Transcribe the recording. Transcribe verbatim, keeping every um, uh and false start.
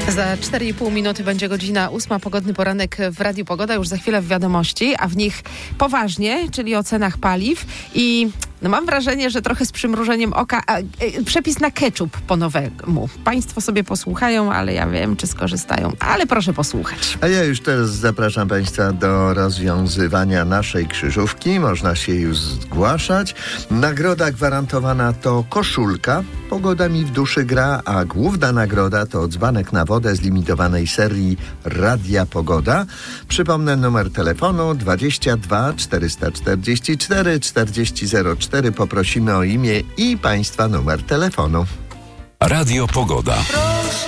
Za cztery i pół minuty będzie godzina ósma. Pogodny poranek w Radiu Pogoda. Już za chwilę w wiadomości, a w nich poważnie, czyli o cenach paliw. I no mam wrażenie, że trochę z przymrużeniem oka a, e, przepis na ketchup po nowemu. Państwo sobie posłuchają, ale ja wiem, czy skorzystają. Ale proszę posłuchać. A ja już teraz zapraszam Państwa do rozwiązywania naszej krzyżówki. Można się już zgłaszać. Nagroda gwarantowana to koszulka. Pogoda mi w duszy gra, a główna nagroda to dzbanek na wodę z limitowanej serii Radia Pogoda. Przypomnę numer telefonu dwadzieścia dwa czterysta czterdzieści cztery czterdzieści zero cztery. Poprosimy o imię i Państwa numer telefonu. Radio Pogoda.